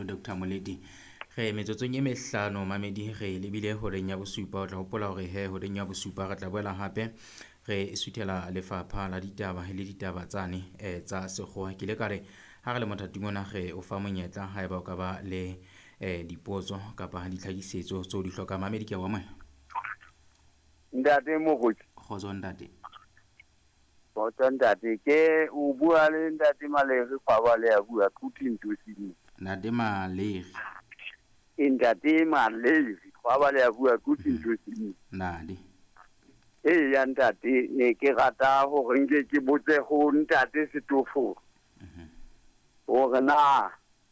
Dr. Moledi ge metsotsong e mehlano mamedi ge lebile horeng ya bosupa o tla hopola hore he horeng ya bosupa re tla boela hape re suthela lefapha la ditaba le ditaba tsane tsa sekgowa ke le kare ha re le mothating ona ge o fa monyetla ha eba o ka ba le dipotso kapa ditlhagisetso tseo di hloka mamedi ke wa mona Ntate Mogotsi kgotso ntate Botsa ntate ke o bua le ntate Malere Khwaba le ya bua Kuthintosini ntate Malere Ntate Malere Khwaba le ya bua Kuthintosini nadi ya ntate ne ke rata hore nke ke botse ho ntate Setofo hore na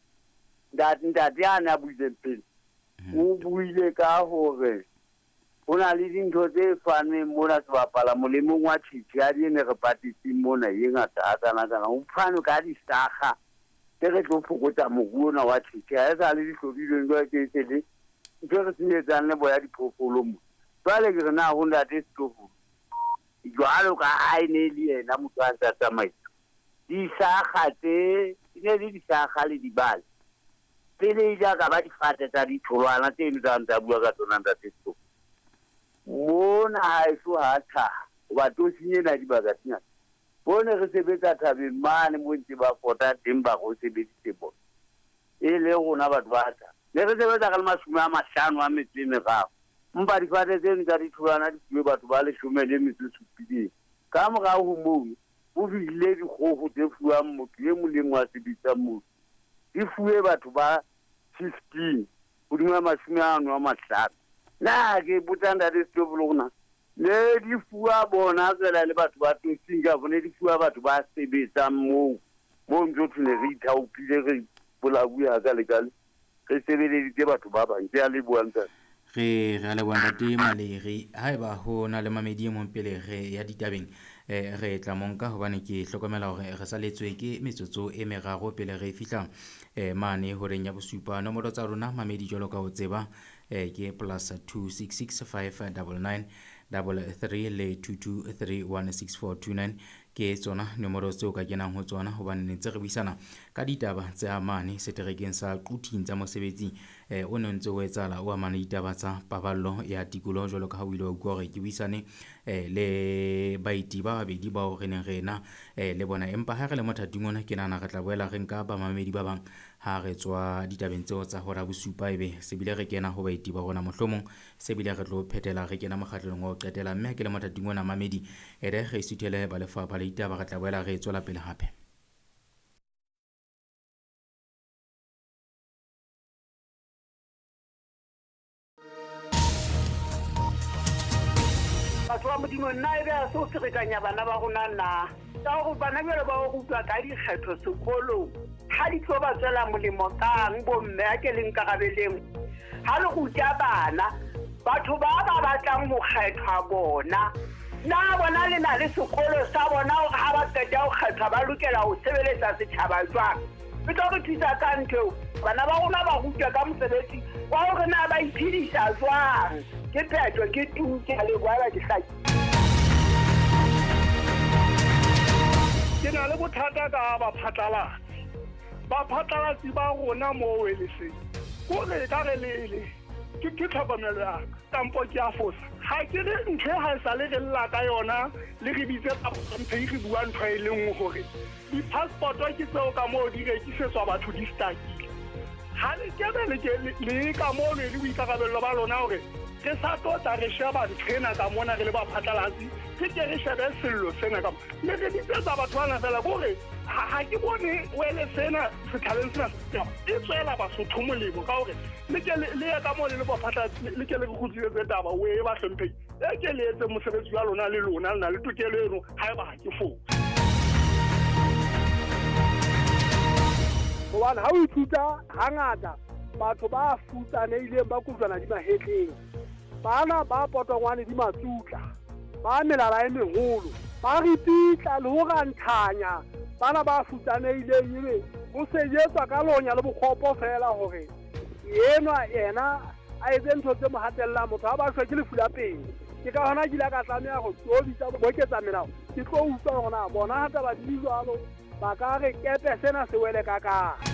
ntate ana buile pele o buile ka hore ona le dintho tse faneng mona se bapala molemong wa tshitshi ya di ne re patitseng mona e ngata kana o phano ka di staga ke re tlo fokotsa moruo ona wa tshitshi ha sa le di hlodileng jwa ke tsele ntse re senyetsang le boya diphoofolo mo jwale ke re na ho ntate Setofo jwalo ka ha ine le yena motho a tsa tsamaiso di saga tse ne di saga le dibale pele ja ka ba di fate tsa di tholwana tse di tsa bua ka tsona ntate Setofo mona ha eso hatha ba to sinyela dibaka tsena bone re sebetsa thabeng mane mo ntse ba kota teng ba go sebedise bona e le rona batho ba tha le re sebetsa ka le 50 a metse merao mpa di fate tse nka di thulana di fuwe batho ba le 17 ka morao ho moo o bile di kgogo tse fuwang motho e moleng wa sebetsa mo di fuwe batho ba 15 hodima 50 na ke botanda le Setofo lona le di fuwa bona tsela le batho ba tsinga bone di fuwa batho ba sebetsa mo ntse thune re ithaopile re bolabuya ka lekale re sebeleditse batho ba bang ke a le buantsa re a le ntate Malere ha eba ho na le mamedi mo pele re ya ditabeng re tla monka hobane ke hlokomela hore re saletswe ke metsotso e meraro pele re fihla mane horeng ya bosupa nomoro tsa rona mamedi jolo ka o tseba ke +2 665 99 33 le 22316429 ke tsona nomoro tseo ka kenang ho tsona hobane ne ntse re buisana ka ditaba tse amane seterekeng sa Quthing tsa mosebetsi o ne ntse o etsala o amane ditaba tsa paballo ya tikoloho jolo ka ha o ile o gore ke buisane le baiti ba babedi bao re neng rena le bona empa ha re le mothating ona ke nana re tla boela re nka ba mamedi ba bang ha re tswa ditabeng tseo tsa hora bosupa ebe se bile re kena ho baiti ba rona mohlomong se bile re tlo phethela re kena mokgatlong o qetela mme ke le mothating ona mamedi ere ge isuthele ba lefapha la ditaba re tla boela re tswela pele hape batho ba modimo nna e be a so ferekanya bana ba rona na ka go bana bjale ba go rutwa ka dikgetho sekolong ha di tlo ba tswela molemo kang bomme a ke leng karabeleng ha le ruta bana batho ba batlang ho kgethwa bona na bona le na le sekolo sa bona ha ba qeta ho kgethwa ba lokela ho sebeletsa setjhaba jwang e tlo re thusa ka ntho bana ba rona ba rutwa ka mosebetsi wa hore na ba iphedisa jwang ke phetho ke tuke le bua di hlaki ke na le bothata ka baphatlalatsi ba rona mo weleseng ko re ka re le ke tlhokomelo ya tampo ke a fosa ha ke re ntho ha sa le re lla ka yona le re bitse ka ntse re bua ntho e leng hore di passport ke tseo ka mo di rekisetswa batho di stakile ha le ke le ka mo le boikarabello ba lona hore re sa tota re sheba nthena ka mona re le baphatlalatsi ke re shebe sello sena ka le re ditsetsa batho bana fela gore ha ke bone wele sena sethaleng sena e tswela basotho molemo ka hore le ya ka mo le baphatlalatsi le ke le go khutletse taba o e ba hlomphe e ke le etse mosebetsi wa lona le lona lena le tokelo eno ha eba ha ke fo hobane ha o ithuta hangata batho ba futsaneileng ba kutlwana di mahetleng bana ba potongwane di matsutla ba melala e meholo ba ripitla le ho rantshanya bana ba futsaneileng ebe ho sejetswa ka lonya le bokgopo fela hore yenwa yena a etse ntho tse mo hatella motho ha ba shwe ke lefu la pele ke ka hona ke la ka tlameha go tsobitsa boketsa melao ke tlo utlwa hore na bona hata ba di jwalo ba ka re kepe sena se wele ka ka